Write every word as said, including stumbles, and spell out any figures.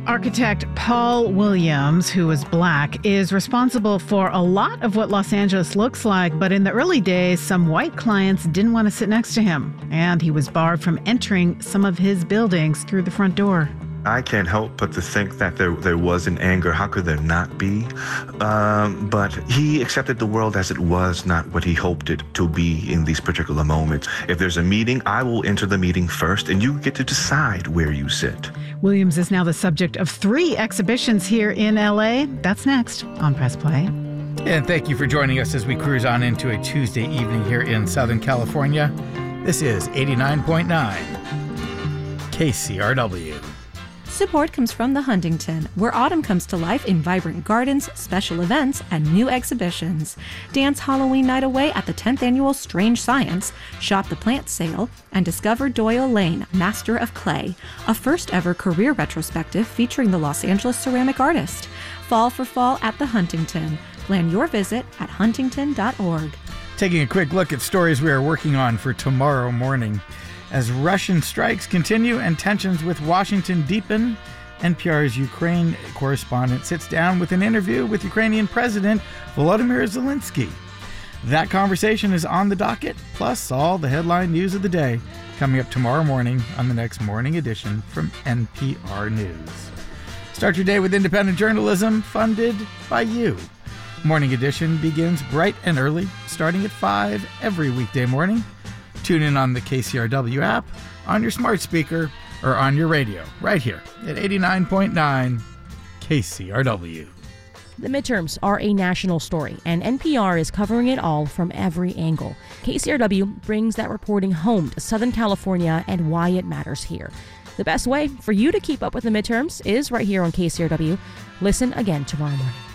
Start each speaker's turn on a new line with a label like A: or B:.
A: Architect Paul Williams, who is black, is responsible for a lot of what Los Angeles looks like, but in the early days, some white clients didn't want to sit next to him, and he was barred from entering some of his buildings through the front door.
B: I can't help but to think that there there was an anger. How could there not be? Um, but he accepted the world as it was, not what he hoped it to be in these particular moments. If there's a meeting, I will enter the meeting first, and you get to decide where you sit.
A: Williams is now the subject of three exhibitions here in L A. That's next on Press Play.
C: And thank you for joining us as we cruise on into a Tuesday evening here in Southern California. This is eighty-nine point nine K C R W.
D: Support comes from the Huntington, where autumn comes to life in vibrant gardens, special events, and new exhibitions. Dance Halloween night away at the tenth Annual Strange Science, shop the plant sale, and discover Doyle Lane, Master of Clay, a first-ever career retrospective featuring the Los Angeles ceramic artist. Fall for Fall at the Huntington. Plan your visit at huntington dot org.
C: Taking a quick look at stories we are working on for tomorrow morning. As Russian strikes continue and tensions with Washington deepen, N P R's Ukraine correspondent sits down with an interview with Ukrainian President Volodymyr Zelensky. That conversation is on the docket, plus all the headline news of the day, coming up tomorrow morning on the next morning edition from N P R News. Start your day with independent journalism funded by you. Morning edition begins bright and early, starting at five every weekday morning. Tune in on the K C R W app, on your smart speaker, or on your radio, right here at eighty-nine point nine K C R W.
E: The midterms are a national story, and N P R is covering it all from every angle. K C R W brings that reporting home to Southern California and why it matters here. The best way for you to keep up with the midterms is right here on K C R W. Listen again tomorrow morning.